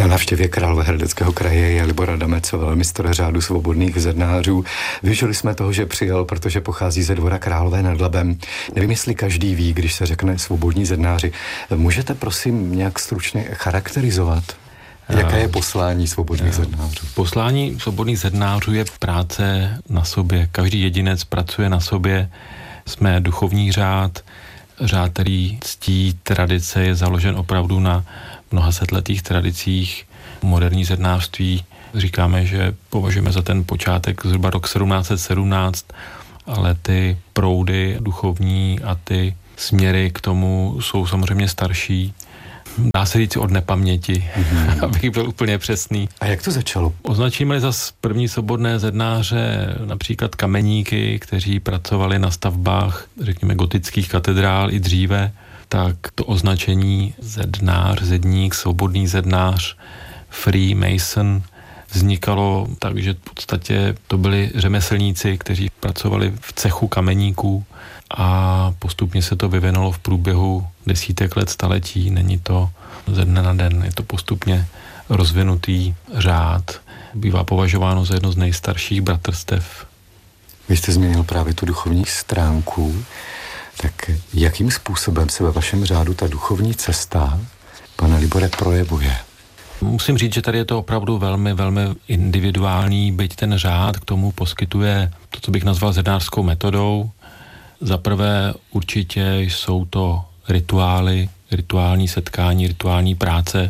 Na návštěvě Královéhradeckého kraje je Libor Adamec, velmistr řádu svobodných zednářů. Využili jsme toho, že přijel, protože pochází ze Dvora Králové nad Labem. Nevím, jestli každý ví, když se řekne svobodní zednáři. Můžete prosím nějak stručně charakterizovat, jaké je poslání svobodných zednářů? Poslání svobodných zednářů je práce na sobě. Každý jedinec pracuje na sobě. Jsme duchovní řád, který ctí tradice, je založen opravdu na mnoha setletých tradicích. Moderní zednářství říkáme, že považujeme za ten počátek zhruba rok 1717, ale ty proudy duchovní a ty směry k tomu jsou samozřejmě starší. Dá se říct od nepaměti, abych byl úplně přesný. A jak to začalo? Označíme za první svobodné zednáře například kameníky, kteří pracovali na stavbách, řekněme, gotických katedrál i dříve, tak to označení zednář, zedník, svobodný zednář, free mason vznikalo tak, že v podstatě to byli řemeslníci, kteří pracovali v cechu kameníků a postupně se to vyvinulo v průběhu desítek let, staletí. Není to ze dne na den, je to postupně rozvinutý řád. Bývá považováno za jedno z nejstarších bratrstev. Vy jste změnil právě tu duchovní stránku. Tak jakým způsobem se ve vašem řádu ta duchovní cesta, pane Libore, projevuje? Musím říct, že tady je to opravdu velmi, velmi individuální, byť ten řád k tomu poskytuje to, co bych nazval zednářskou metodou. Za prvé určitě jsou to rituály, rituální setkání, rituální práce,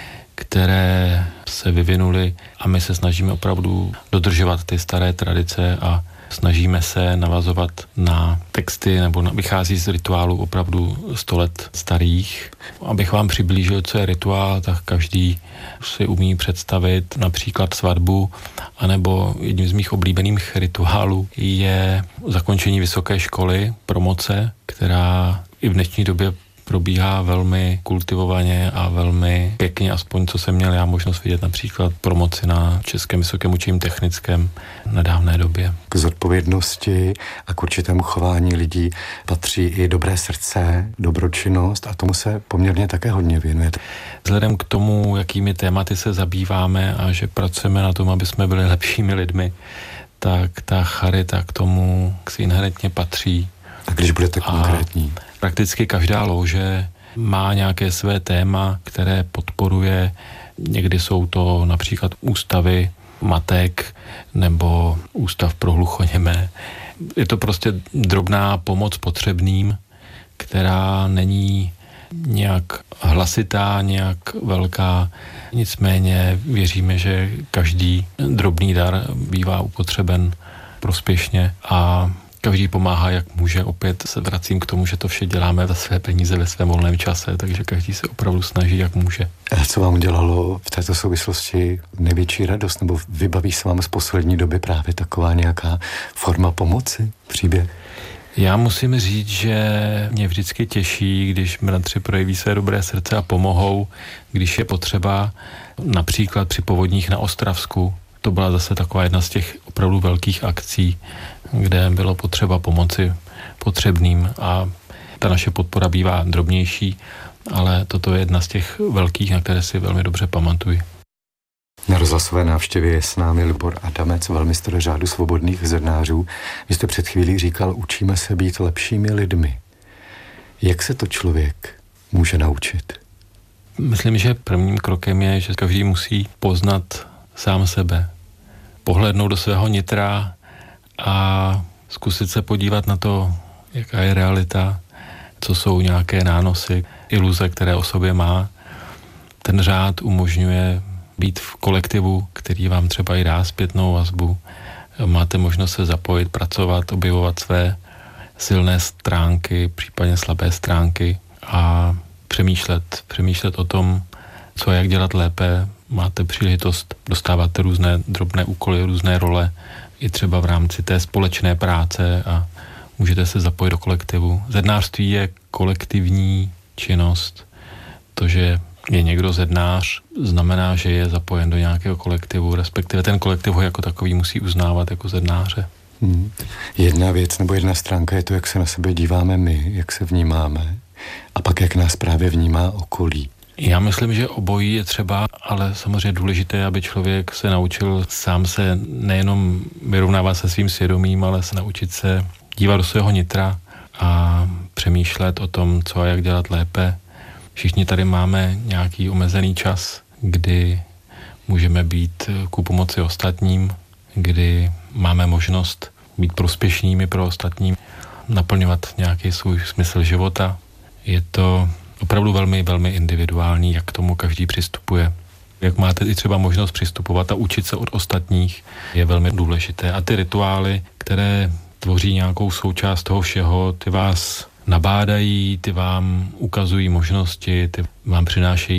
které se vyvinuly a my se snažíme opravdu dodržovat ty staré tradice a snažíme se navazovat na texty nebo vychází z rituálů opravdu 100 let starých. Abych vám přiblížil, co je rituál, tak každý si umí představit například svatbu, anebo jedním z mých oblíbených rituálů je zakončení vysoké školy, promoce, která i v dnešní době probíhá velmi kultivovaně a velmi pěkně, aspoň co jsem měl já možnost vidět například promoci na Českém vysokém učení technickém v nedávné době. K zodpovědnosti a k určitému chování lidí patří i dobré srdce, dobročinnost a tomu se poměrně také hodně věnujete. Vzhledem k tomu, jakými tématy se zabýváme a že pracujeme na tom, aby jsme byli lepšími lidmi, tak ta charita k tomu si inherentně patří. A když budete konkrétní? Prakticky každá lože má nějaké své téma, které podporuje. Někdy jsou to například ústavy matek nebo ústav pro hluchoněmé. Je to prostě drobná pomoc potřebným, která není nějak hlasitá, nějak velká. Nicméně věříme, že každý drobný dar bývá upotřeben prospěšně a každý pomáhá, jak může. Opět se vracím k tomu, že to vše děláme za své peníze ve svém volném čase, takže každý se opravdu snaží, jak může. A co vám udělalo v této souvislosti největší radost, nebo vybaví se vám z poslední doby právě taková nějaká forma pomoci, příběh? Já musím říct, že mě vždycky těší, když bratři projeví své dobré srdce a pomohou, když je potřeba, například při povodních na Ostravsku. To byla zase taková jedna z těch opravdu velkých akcí, kde bylo potřeba pomoci potřebným a ta naše podpora bývá drobnější, ale toto je jedna z těch velkých, na které si velmi dobře pamatuji. Na rozhlasové návštěvě je s námi Libor Adamec, velmistr řádu svobodných zednářů. Vy jste před chvílí říkal, učíme se být lepšími lidmi. Jak se to člověk může naučit? Myslím, že prvním krokem je, že každý musí poznat sám sebe, pohlédnout do svého nitra a zkusit se podívat na to, jaká je realita, co jsou nějaké nánosy, iluze, které o sobě má. Ten řád umožňuje být v kolektivu, který vám třeba i dá zpětnou vazbu. Máte možnost se zapojit, pracovat, objevovat své silné stránky, případně slabé stránky a přemýšlet o tom, co a jak dělat lépe. Máte příležitost, dostáváte různé drobné úkoly, různé role, i třeba v rámci té společné práce a můžete se zapojit do kolektivu. Zednářství je kolektivní činnost. To, že je někdo zednář, znamená, že je zapojen do nějakého kolektivu, respektive ten kolektiv ho jako takový musí uznávat jako zednáře. Jedna věc nebo jedna stránka je to, jak se na sebe díváme my, jak se vnímáme a pak jak nás právě vnímá okolí. Já myslím, že obojí je třeba, ale samozřejmě důležité, aby člověk se naučil sám se nejenom vyrovnávat se svým svědomím, ale se naučit se dívat do svého nitra a přemýšlet o tom, co a jak dělat lépe. Všichni tady máme nějaký omezený čas, kdy můžeme být ku pomoci ostatním, kdy máme možnost být prospěšnými pro ostatní, naplňovat nějaký svůj smysl života. Je to opravdu velmi, velmi individuální, jak k tomu každý přistupuje. Jak máte i třeba možnost přistupovat a učit se od ostatních, je velmi důležité. A ty rituály, které tvoří nějakou součást toho všeho, ty vás nabádají, ty vám ukazují možnosti, ty vám přinášejí